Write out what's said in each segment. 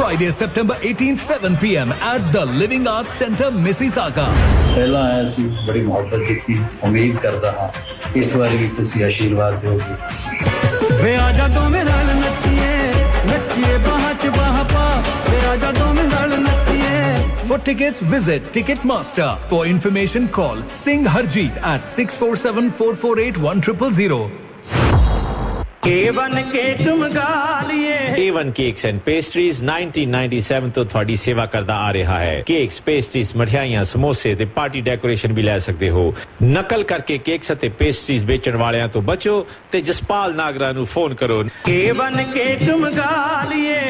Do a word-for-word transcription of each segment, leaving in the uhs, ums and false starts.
Friday, September eighteenth, seven p m at the Living Arts Centre, Mississauga. पहला आया सी बड़ी मोहब्बत दी थी, उम्मीद करता हाँ इस बार भी तुसी आशीर्वाद दोगे। वे आजा दो मेरा नचिए नचिए बाहच बाहपा वे आजा दो मेरा नचिए। For tickets, visit Ticketmaster. For information, call Singh Harjeet at six four seven, four four eight, one zero zero zero. A one के तुम गालिए ए one cakes and pastries nineteen ninety seven तो थोड़ी सेवा करता आ रहा है। केक्स, पेस्ट्रीज, मठियाइयां, समोसे ते पार्टी डेकोरेशन भी ले सकते हो। नकल करके केक्स ते पेस्ट्रीज बेचण वालियां तो बचो ते जसपाल नागरा नु फोन करो। ए वन के तुम गालिए।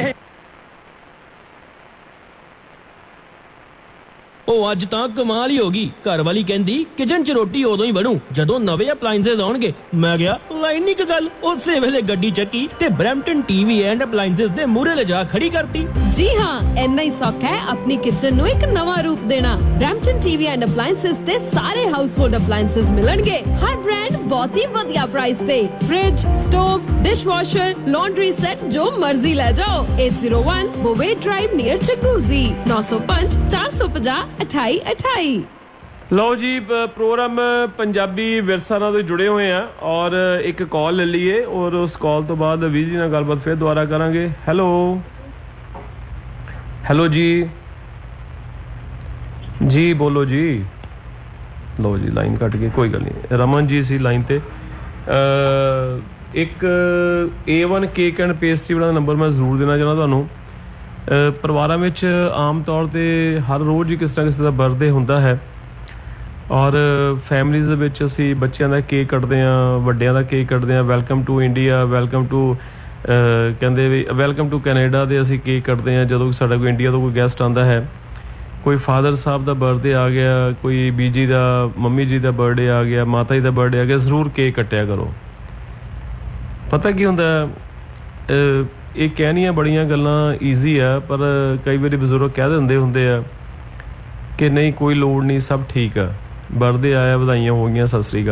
ਉਹ ਅੱਜ ਤਾਂ ਕਮਾਲ ਹੀ ਹੋ ਗਈ। ਘਰ ਵਾਲੀ ਕਹਿੰਦੀ ਕਿਚਨ 'ਚ ਰੋਟੀ ਉਦੋਂ ਹੀ ਬਣੂ ਜਦੋਂ ਨਵੇਂ ਅਪਲਾਈਐਂਸਸ ਆਉਣਗੇ। ਮੈਂ ਗਿਆ ਲਾਈਨ ਨਹੀਂ ਗੱਲ ਉਸੇ ਵੇਲੇ ਗੱਡੀ ਚੱਕੀ ਤੇ ਬਰੈਂਪਟਨ ਟੀਵੀ ਐਂਡ ਅਪਲਾਈਐਂਸਸ ਦੇ ਮੂਹਰੇ ਲਿਜਾ ਖੜੀ ਕਰਤੀ। ਜੀ ਹਾਂ, ਇੰਨਾ ਹੀ ਸੌਖਾ ਹੈ ਆਪਣੀ ਕਿਚਨ ਨੂੰ ਇੱਕ ਨਵਾਂ ਰੂਪ ਦੇਣਾ। ਬਰੈਂਪਟਨ ਟੀਵੀ ਐਂਡ ਅਪਲਾਈਐਂਸਸ ਤੇ ਸਾਰੇ ਹਾਊਸਹੋਲਡ ਅਪਲਾਈਐਂਸਸ ਮਿਲਣਗੇ ਹਰ ਬ੍ਰਾਂਡ ਬਹੁਤ ਹੀ ਵਧੀਆ ਪ੍ਰਾਈਸ ਤੇ। Fridge, stove, dishwasher, laundry set ਜੋ ਮਰਜ਼ੀ ਲੈ ਜਾਓ। eight oh one ਬੋਵੇ drive near ਚਕੂਜ਼ੀ nine oh five, four five अठाई अठाई। लो जी, प्रोग्राम पंजाबी विरसा नाल जुड़े हुए हैं और एक कॉल ले लीए और उस कॉल तो बाद वीर जी नाल गलबात फिर दोबारा करांगे। हेलो हेलो जी जी बोलो जी। लो जी लाइन कट गई, कोई गल नहीं। रमन जी सी लाइन ते एक ए वन केक एंड पेस्ट्री वाला नंबर मैं जरूर देना चाहना तुहानूं। ਪਰਿਵਾਰਾਂ ਵਿੱਚ ਆਮ ਤੌਰ 'ਤੇ ਹਰ ਰੋਜ਼ ਹੀ ਕਿਸੇ ਨਾ ਕਿਸੇ ਦਾ ਬਰਥਡੇ ਹੁੰਦਾ ਹੈ ਔਰ ਫੈਮਲੀਜ਼ ਦੇ ਵਿੱਚ ਅਸੀਂ ਬੱਚਿਆਂ ਦਾ ਕੇਕ ਕੱਟਦੇ ਹਾਂ, ਵੱਡਿਆਂ ਦਾ ਕੇਕ ਕੱਟਦੇ ਹਾਂ। Welcome to India, welcome to ਕਹਿੰਦੇ ਵੀ ਵੈਲਕਮ ਟੂ ਕੈਨੇਡਾ ਦੇ ਅਸੀਂ ਕੇਕ ਕੱਟਦੇ ਹਾਂ ਜਦੋਂ ਸਾਡਾ ਕੋਈ ਇੰਡੀਆ ਤੋਂ ਕੋਈ ਗੈਸਟ ਆਉਂਦਾ ਹੈ। ਕੋਈ ਫਾਦਰ ਸਾਹਿਬ ਦਾ ਬਰਥਡੇ ਆ ਗਿਆ, ਕੋਈ ਬੀਜੀ ਦਾ, ਮੰਮੀ ਜੀ ਦਾ ਬਰਥਡੇ ਆ ਗਿਆ, ਮਾਤਾ ਜੀ ਦਾ ਬਰਥਡੇ ਆ ਗਿਆ, ਜ਼ਰੂਰ ਕੇਕ ਕੱਟਿਆ ਕਰੋ। ਪਤਾ ਕੀ ਹੁੰਦਾ, ਇਹ ਕਹਿਣੀਆਂ ਬੜੀਆਂ ਗੱਲਾਂ ਈਜ਼ੀ ਆ ਪਰ ਕਈ ਵਾਰੀ ਬਜ਼ੁਰਗ ਕਹਿ ਦਿੰਦੇ ਹੁੰਦੇ ਆ ਕਿ ਨਹੀਂ ਕੋਈ ਲੋੜ ਨਹੀਂ, ਸਭ ਠੀਕ ਆ, ਬਰਥਡੇ ਆਇਆ, ਵਧਾਈਆਂ ਹੋ ਗਈਆਂ, ਸਤਿ ਸ੍ਰੀ ਅਕਾਲ।